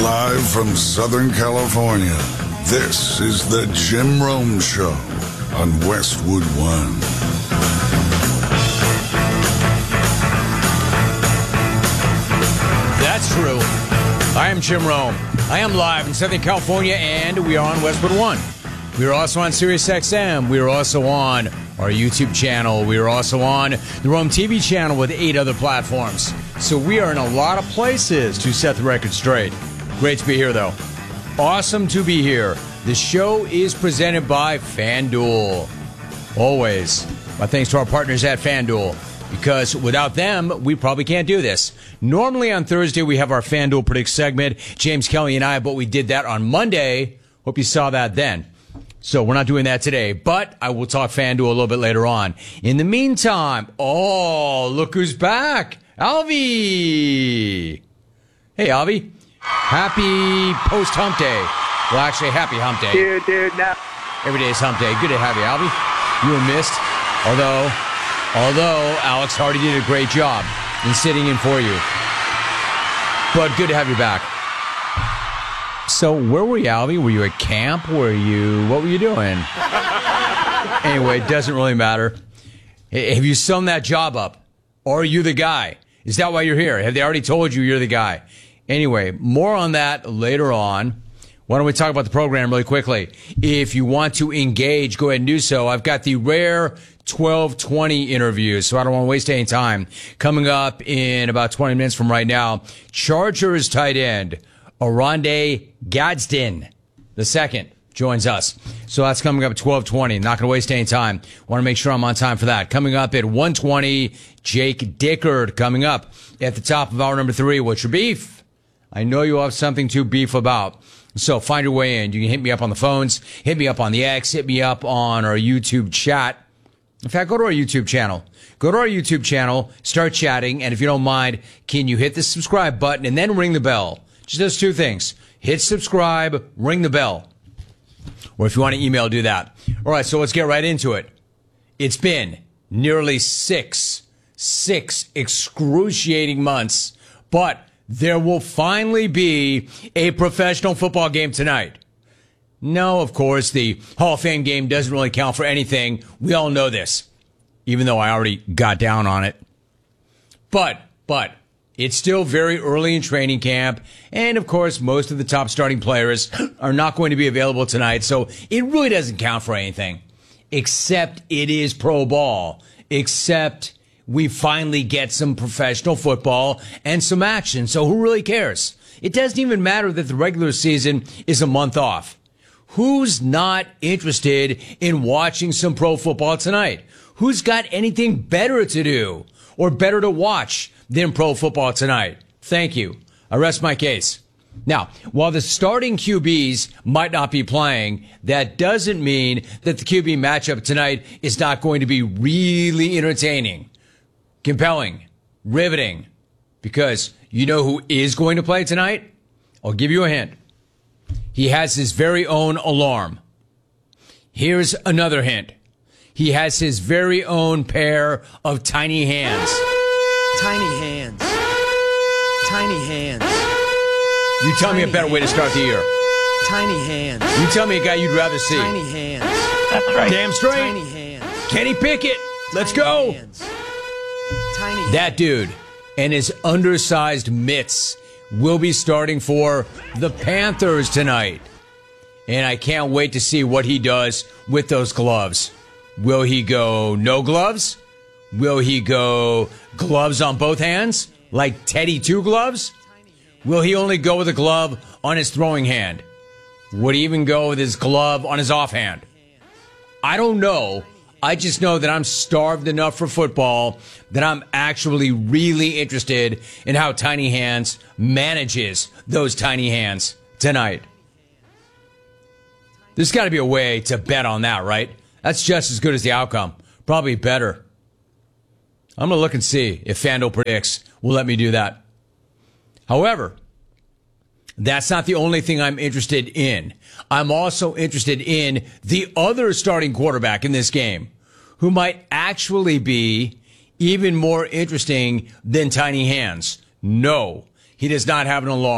Live from Southern California, this is the Jim Rome Show on Westwood One. That's true. I am Jim Rome. I am live in Southern California, and we are on Westwood One. We are also on SiriusXM. We are also on our YouTube channel. We are also on the Rome TV channel with 8 other platforms. So we are in a lot of places to set the record straight. Great to be here, though. Awesome to be here. The show is presented by FanDuel. Always. My thanks to our partners at FanDuel, because without them, we probably can't do this. Normally on Thursday, we have our FanDuel Predict segment, James Kelly and I, but we did that on Monday. Hope you saw that then. So we're not doing that today, but I will talk FanDuel a little bit later on. In the meantime, look who's back. Alvy. Hey, Alvy. Happy post-hump day. Well, actually, happy hump day. Dude, no. Every day is hump day. Good to have you, Alvy. You were missed, although Alex Hardy did a great job in sitting in for you. But good to have you back. So where were you, Alvy? Were you at camp? What were you doing? Anyway, it doesn't really matter. Have you sewn that job up? Or are you the guy? Is that why you're here? Have they already told you you're the guy? Anyway, more on that later on. Why don't we talk about the program really quickly? If you want to engage, go ahead and do so. I've got the rare 12:20 interviews, so I don't want to waste any time. Coming up in about 20 minutes from right now, Chargers tight end Oronde Gadsden II joins us. So that's coming up at 12:20. Not going to waste any time. Want to make sure I'm on time for that. Coming up at 1:20, Jake Dickard coming up at the top of hour number 3. What's your beef? I know you have something to beef about. So find your way in. You can hit me up on the phones, hit me up on the X, hit me up on our YouTube chat. In fact, go to our YouTube channel. Go to our YouTube channel, start chatting, and if you don't mind, can you hit the subscribe button and then ring the bell? Just those 2 things. Hit subscribe, ring the bell. Or if you want to email, do that. All right, so let's get right into it. It's been nearly six excruciating months, but there will finally be a professional football game tonight. No, of course, the Hall of Fame game doesn't really count for anything. We all know this, even though I already got down on it. But it's still very early in training camp, and of course, most of the top starting players are not going to be available tonight, so it really doesn't count for anything, except it is pro ball, except we finally get some professional football and some action. So who really cares? It doesn't even matter that the regular season is a month off. Who's not interested in watching some pro football tonight? Who's got anything better to do or better to watch than pro football tonight? Thank you. I rest my case. Now, while the starting QBs might not be playing, that doesn't mean that the QB matchup tonight is not going to be really entertaining, compelling, riveting, because you know who is going to play tonight? I'll give you a hint. He has his very own alarm. Here's another hint. He has his very own pair of tiny hands. Tiny hands. Tiny hands. You tell me a better way to start the year. Tiny hands. You tell me a guy you'd rather see. Tiny hands. That's right. Damn straight. Tiny hands. Kenny Pickett. Let's go. Hands. Tiny That dude and his undersized mitts will be starting for the Panthers tonight. And I can't wait to see what he does with those gloves. Will he go no gloves? Will he go gloves on both hands, like Teddy Two Gloves? Will he only go with a glove on his throwing hand? Would he even go with his glove on his offhand? I don't know. I just know that I'm starved enough for football that I'm actually really interested in how Tiny Hands manages those tiny hands tonight. There's got to be a way to bet on that, right? That's just as good as the outcome. Probably better. I'm going to look and see if FanDuel Predicts will let me do that. However, that's not the only thing I'm interested in. I'm also interested in the other starting quarterback in this game, who might actually be even more interesting than Tiny Hands. No, he does not have an alarm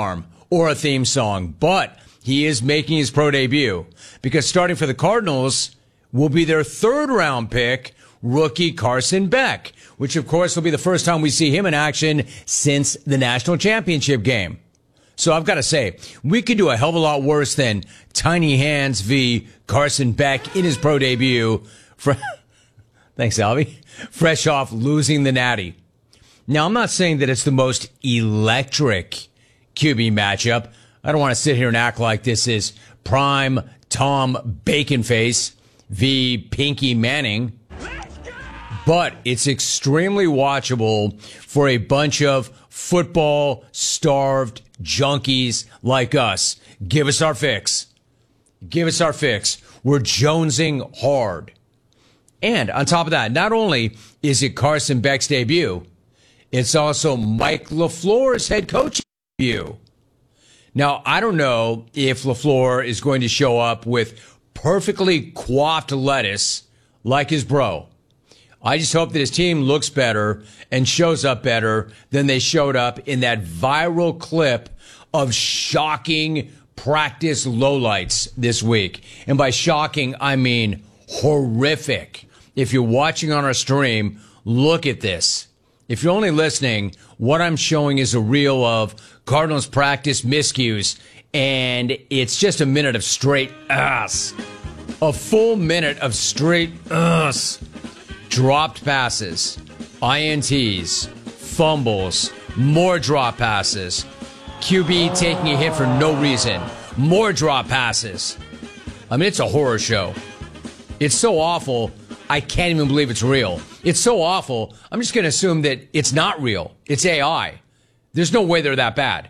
or a theme song, but he is making his pro debut because starting for the Cardinals will be their third-round pick, rookie Carson Beck, which, of course, will be the first time we see him in action since the national championship game. So I've got to say, we could do a hell of a lot worse than Tiny Hands v. Carson Beck in his pro debut. Thanks, Albie. Fresh off losing the Natty. Now, I'm not saying that it's the most electric QB matchup. I don't want to sit here and act like this is prime Tom Baconface v. Pinky Manning. But it's extremely watchable for a bunch of football-starved junkies like us. Give us our fix. Give us our fix. We're jonesing hard. And on top of that, not only is it Carson Beck's debut, it's also Mike LaFleur's head coaching debut. Now, I don't know if LaFleur is going to show up with perfectly coiffed lettuce like his bro. I just hope that his team looks better and shows up better than they showed up in that viral clip of shocking practice lowlights this week. And by shocking, I mean horrific. If you're watching on our stream, look at this. If you're only listening, what I'm showing is a reel of Cardinals practice miscues, and it's just a minute of straight ass. A full minute of straight ass. Dropped passes, INTs, fumbles, more drop passes, QB taking a hit for no reason, more drop passes. I mean, it's a horror show. It's so awful, I can't even believe it's real. It's so awful, I'm just going to assume that it's not real. It's AI. There's no way they're that bad.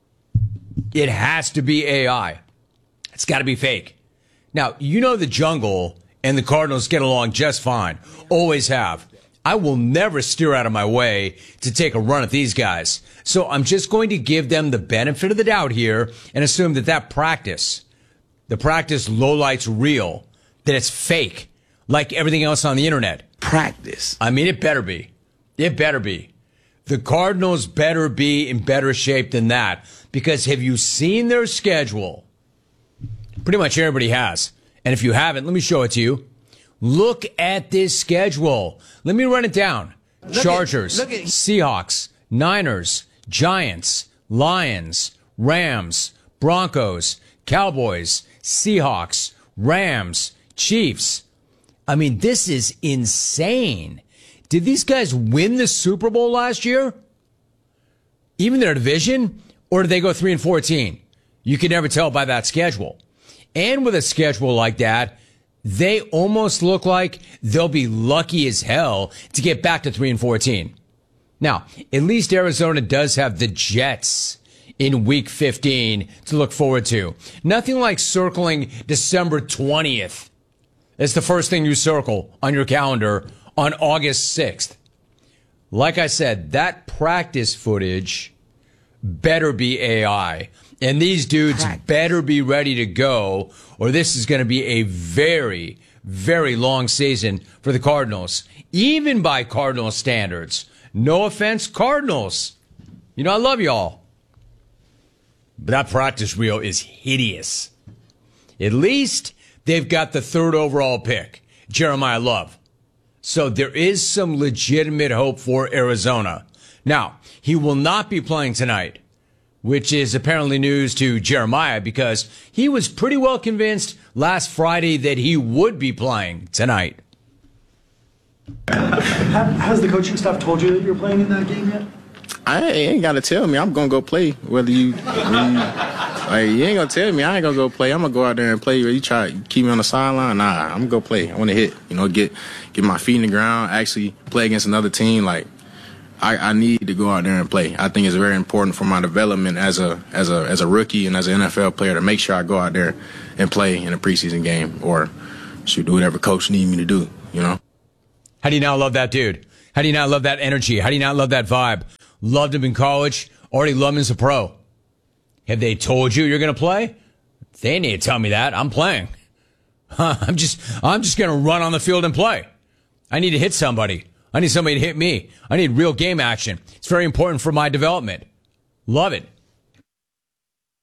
It has to be AI. It's got to be fake. Now, you know the jungle and the Cardinals get along just fine. Always have. I will never steer out of my way to take a run at these guys. So I'm just going to give them the benefit of the doubt here and assume that the practice lowlight's real, that it's fake, like everything else on the internet. Practice. I mean, it better be. It better be. The Cardinals better be in better shape than that, because have you seen their schedule? Pretty much everybody has. And if you haven't, let me show it to you. Look at this schedule. Let me run it down. Chargers, Seahawks, Niners, Giants, Lions, Rams, Broncos, Cowboys, Seahawks, Rams, Chiefs. I mean, this is insane. Did these guys win the Super Bowl last year? Even their division? Or did they go 3-14? You can never tell by that schedule. And with a schedule like that, they almost look like they'll be lucky as hell to get back to 3-14. Now, at least Arizona does have the Jets in week 15 to look forward to. Nothing like circling December 20th. It's the first thing you circle on your calendar on August 6th. Like I said, that practice footage better be AI. And these dudes better be ready to go, or this is going to be a very, very long season for the Cardinals, even by Cardinal standards. No offense, Cardinals. You know, I love y'all. But that practice reel is hideous. At least they've got the third overall pick, Jeremiah Love. So there is some legitimate hope for Arizona. Now, he will not be playing tonight, which is apparently news to Jeremiah because he was pretty well convinced last Friday that he would be playing tonight. Has the coaching staff told you that you're playing in that game yet? I ain't got to tell me. I'm going to go play. Whether you ain't going to tell me. I ain't going to go play. I'm going to go out there and play. You try to keep me on the sideline? Nah, I'm going to go play. I want to hit, get my feet in the ground, actually play against another team. Like, I need to go out there and play. I think it's very important for my development as a rookie and as an NFL player to make sure I go out there and play in a preseason game or do whatever coach need me to do, How do you not love that dude? How do you not love that energy? How do you not love that vibe? Loved him in college, already love him as a pro. Have they told you you're going to play? They need to tell me that. I'm playing. I'm just going to run on the field and play. I need to hit somebody. I need somebody to hit me. I need real game action. It's very important for my development. Love it.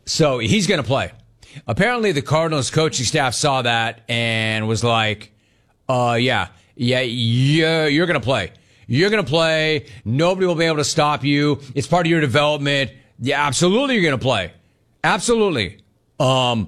So he's going to play. Apparently, the Cardinals coaching staff saw that and was like, yeah, you're going to play. You're going to play. Nobody will be able to stop you. It's part of your development. Yeah, absolutely you're going to play. Absolutely. Yeah,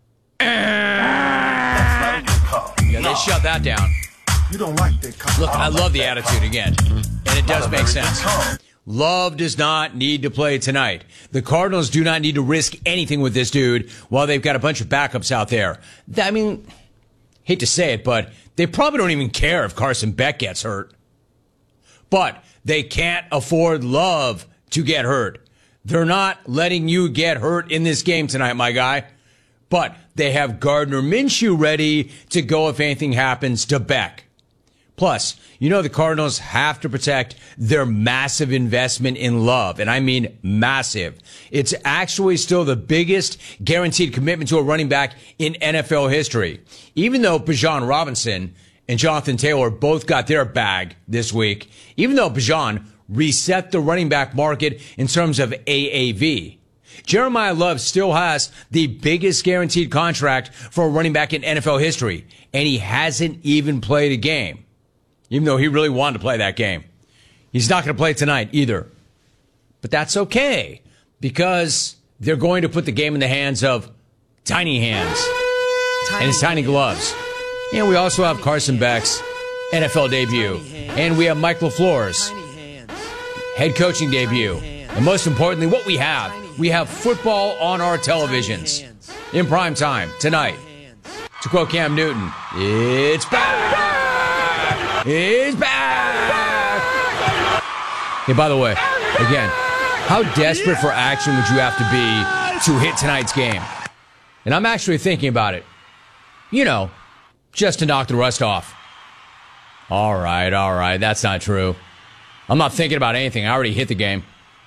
they shut that down. You don't like that. Look, I love the attitude again. And it does make sense. Love does not need to play tonight. The Cardinals do not need to risk anything with this dude while they've got a bunch of backups out there. I mean, hate to say it, but they probably don't even care if Carson Beck gets hurt. But they can't afford Love to get hurt. They're not letting you get hurt in this game tonight, my guy. But they have Gardner Minshew ready to go if anything happens to Beck. Plus, you know the Cardinals have to protect their massive investment in Love, and I mean massive. It's actually still the biggest guaranteed commitment to a running back in NFL history. Even though Bijan Robinson and Jonathan Taylor both got their bag this week, even though Bijan reset the running back market in terms of AAV. Jeremiah Love still has the biggest guaranteed contract for a running back in NFL history, and he hasn't even played a game. Even though he really wanted to play that game. He's not going to play tonight either. But that's okay, because they're going to put the game in the hands of Tiny Hands and his tiny gloves. And we also have Carson Beck's NFL debut. And we have Mike LaFleur's head coaching debut. And most importantly, what we have football on our televisions in prime time tonight. To quote Cam Newton, it's back! It's back! Hey, by the way, again, how desperate for action would you have to be to hit tonight's game? And I'm actually thinking about it. You know, just to knock the rust off. All right, that's not true. I'm not thinking about anything. I already hit the game.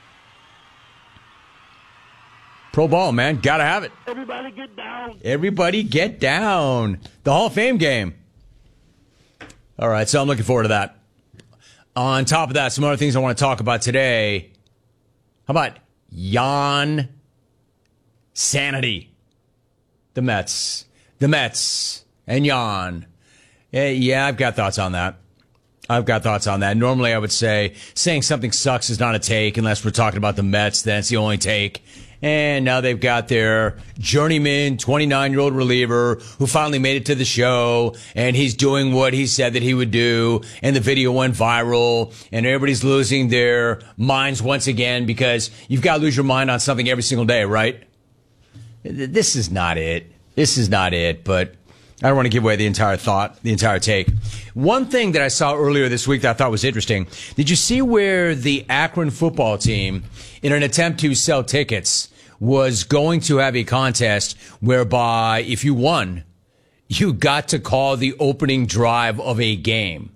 Pro ball, man. Gotta have it. Everybody get down. Everybody get down. The Hall of Fame game. All right, so I'm looking forward to that. On top of that, some other things I want to talk about today. How about Jan Sanity? The Mets and Jan. Yeah, I've got thoughts on that. Normally, I would say saying something sucks is not a take unless we're talking about the Mets. Then it's the only take. And now they've got their journeyman, 29-year-old reliever who finally made it to the show, and he's doing what he said that he would do, and the video went viral, and everybody's losing their minds once again because you've got to lose your mind on something every single day, right? This is not it, but I don't want to give away the entire take. One thing that I saw earlier this week that I thought was interesting, did you see where the Akron football team, in an attempt to sell tickets, was going to have a contest whereby if you won, you got to call the opening drive of a game?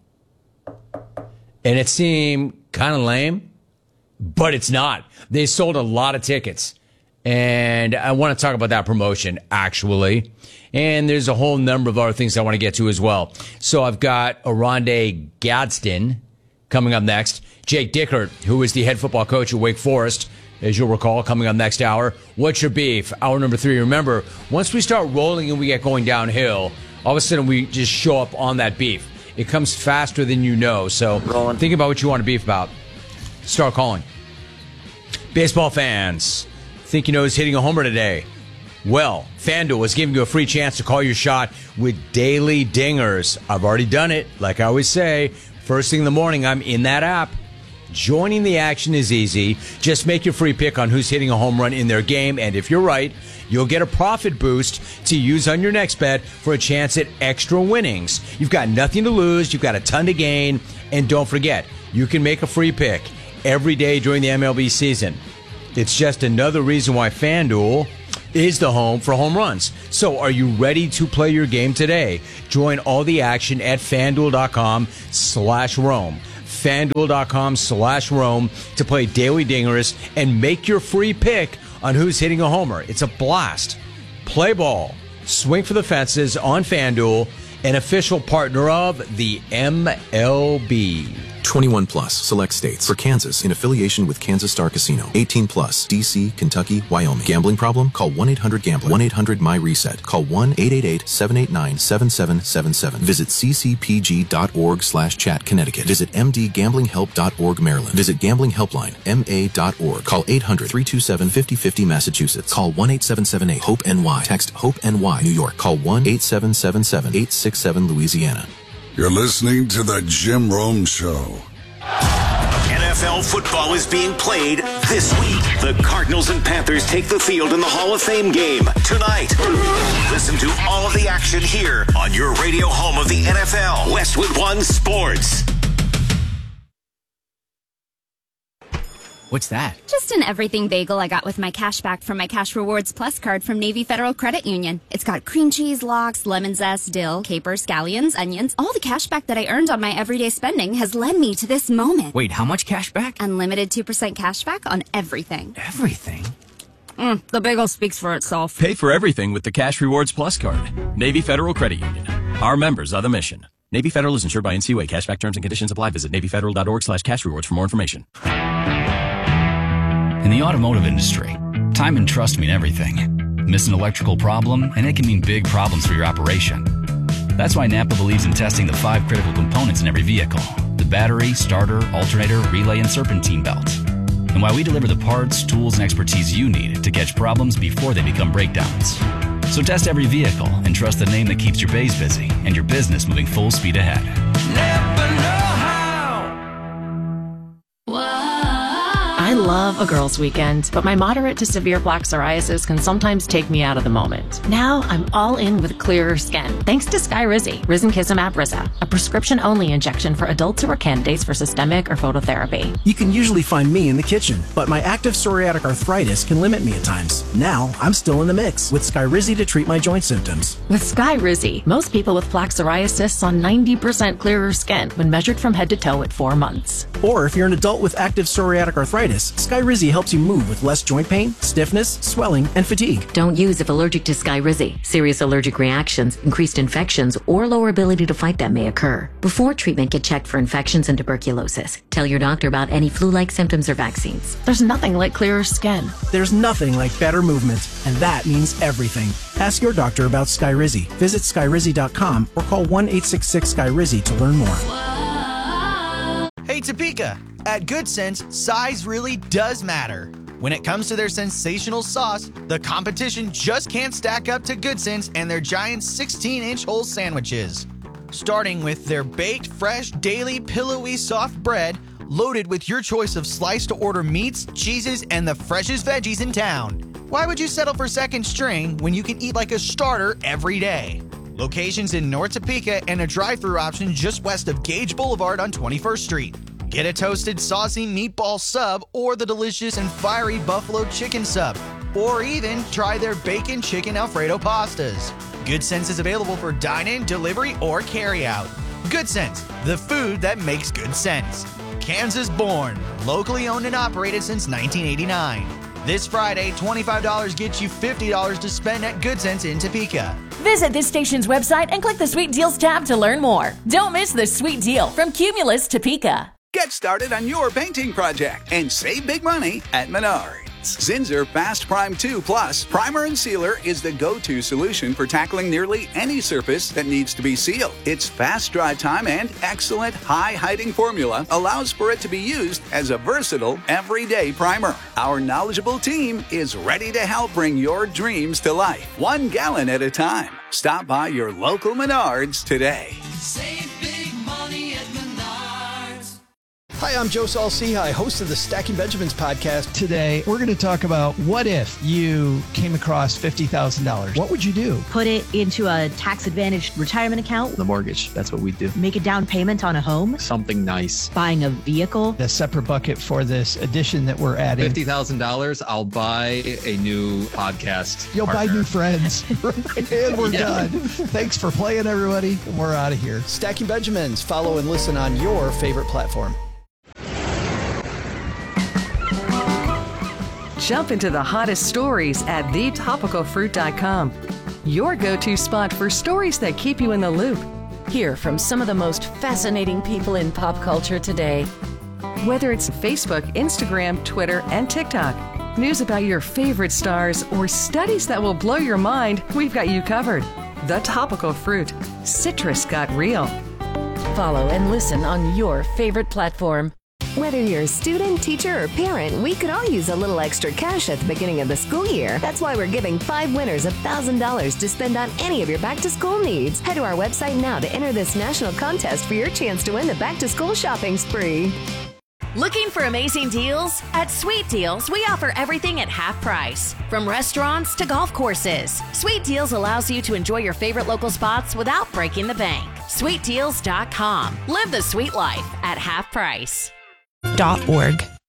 And it seemed kind of lame, but it's not. They sold a lot of tickets. And I want to talk about that promotion, actually. And there's a whole number of other things I want to get to as well. So I've got Oronde Gadsden coming up next. Jake Dickert, who is the head football coach at Wake Forest, as you'll recall, coming up next hour. What's your beef? Hour number 3. Remember, once we start rolling and we get going downhill, all of a sudden we just show up on that beef. It comes faster than you know. So think about what you want to beef about. Start calling. Baseball fans, think you know who's hitting a homer today? Well, FanDuel is giving you a free chance to call your shot with daily dingers. I've already done it. Like I always say, first thing in the morning, I'm in that app. Joining the action is easy. Just make your free pick on who's hitting a home run in their game, and if you're right, you'll get a profit boost to use on your next bet for a chance at extra winnings. You've got nothing to lose, you've got a ton to gain, and don't forget, you can make a free pick every day during the MLB season. It's just another reason why FanDuel is the home for home runs. So are you ready to play your game today? Join all the action at FanDuel.com/Rome. FanDuel.com/Rome to play Daily Dingers and make your free pick on who's hitting a homer. It's a blast. Play ball. Swing for the fences on FanDuel, an official partner of the MLB. 21 plus, select states. For Kansas, in affiliation with Kansas Star Casino. 18 plus, D.C., Kentucky, Wyoming. Gambling problem? Call 1-800-GAMBLER. 1-800-MY-RESET. Call 1-888-789-7777. Visit ccpg.org/chat, Connecticut. Visit mdgamblinghelp.org, Maryland. Visit Gambling Helpline, ma.org. Call 800-327-5050, Massachusetts. Call 1-8778-HOPE-NY. Text HOPE-NY, New York. Call 1-8777-867, Louisiana. You're listening to The Jim Rome Show. NFL football is being played this week. The Cardinals and Panthers take the field in the Hall of Fame game tonight. Listen to all of the action here on your radio home of the NFL, Westwood One Sports. What's that? Just an everything bagel I got with my cash back from my Cash Rewards Plus card from Navy Federal Credit Union. It's got cream cheese, lox, lemon zest, dill, capers, scallions, onions. All the cash back that I earned on my everyday spending has led me to this moment. Wait, how much cash back? Unlimited 2% cash back on everything. Everything? The bagel speaks for itself. Pay for everything with the Cash Rewards Plus card. Navy Federal Credit Union. Our members are the mission. Navy Federal is insured by NCUA. Cashback terms and conditions apply. Visit NavyFederal.org/cash rewards for more information. In the automotive industry, time and trust mean everything. Miss an electrical problem, and it can mean big problems for your operation. That's why Napa believes in testing the 5 critical components in every vehicle: the battery, starter, alternator, relay, and serpentine belt. And why we deliver the parts, tools, and expertise you need to catch problems before they become breakdowns. So test every vehicle and trust the name that keeps your bays busy and your business moving full speed ahead. Napa know-how. I love a girls' weekend, but my moderate to severe plaque psoriasis can sometimes take me out of the moment. Now I'm all in with clearer skin, thanks to Skyrizi, Risankizumab Risa, a prescription-only injection for adults who are candidates for systemic or phototherapy. You can usually find me in the kitchen, but my active psoriatic arthritis can limit me at times. Now I'm still in the mix with Skyrizi to treat my joint symptoms. With Skyrizi, most people with plaque psoriasis saw 90% clearer skin when measured from head to toe at 4 months. Or if you're an adult with active psoriatic arthritis, Skyrizi helps you move with less joint pain, stiffness, swelling, and fatigue. Don't use if allergic to Skyrizi. Serious allergic reactions, increased infections, or lower ability to fight them may occur. Before treatment, get checked for infections and tuberculosis. Tell your doctor about any flu-like symptoms or vaccines. There's nothing like clearer skin. There's nothing like better movement, and that means everything. Ask your doctor about Skyrizi. Visit Skyrizi.com or call 1-866-SKYRIZI to learn more. Hey Topeka, at Good Sense, size really does matter. When it comes to their sensational sauce, the competition just can't stack up to Good Sense and their giant 16-inch whole sandwiches. Starting with their baked, fresh, daily, pillowy, soft bread, loaded with your choice of sliced-to-order meats, cheeses, and the freshest veggies in town. Why would you settle for second string when you can eat like a starter every day? Locations in North Topeka and a drive-thru option just west of Gage Boulevard on 21st Street. Get a toasted, saucy meatball sub or the delicious and fiery buffalo chicken sub. Or even try their bacon chicken Alfredo pastas. Good Sense is available for dine-in, delivery, or carry-out. Good Sense, the food that makes good sense. Kansas born, locally owned and operated since 1989. This Friday, $25 gets you $50 to spend at Good Sense in Topeka. Visit this station's website and click the Sweet Deals tab to learn more. Don't miss the sweet deal from Cumulus Topeka. Get started on your painting project and save big money at Menards. Zinsser Fast Prime 2 Plus Primer and Sealer is the go-to solution for tackling nearly any surface that needs to be sealed. Its fast dry time and excellent high-hiding formula allows for it to be used as a versatile, everyday primer. Our knowledgeable team is ready to help bring your dreams to life, 1 gallon at a time. Stop by your local Menards today. Save big money at Menards. Hi, I'm Joe Saul-Sehy, host of the Stacking Benjamins podcast. Today, we're going to talk about what if you came across $50,000. What would you do? Put it into a tax-advantaged retirement account. The mortgage, that's what we do. Make a down payment on a home. Something nice. Buying a vehicle. A separate bucket for this addition that we're adding. $50,000, I'll buy a new podcast You'll partner. buy new friends. And we're done. Thanks for playing, everybody. And we're out of here. Stacking Benjamins. Follow and listen on your favorite platform. Jump into the hottest stories at thetopicalfruit.com. Your go-to spot for stories that keep you in the loop. Hear from some of the most fascinating people in pop culture today. Whether it's Facebook, Instagram, Twitter, and TikTok, news about your favorite stars, or studies that will blow your mind, we've got you covered. The Topical Fruit. Citrus got real. Follow and listen on your favorite platform. Whether you're a student, teacher, or parent, we could all use a little extra cash at the beginning of the school year. That's why we're giving 5 winners $1,000 to spend on any of your back-to-school needs. Head to our website now to enter this national contest for your chance to win the back-to-school shopping spree. Looking for amazing deals? At Sweet Deals, we offer everything at half price. From restaurants to golf courses, Sweet Deals allows you to enjoy your favorite local spots without breaking the bank. SweetDeals.com. Live the sweet life at half price. .org.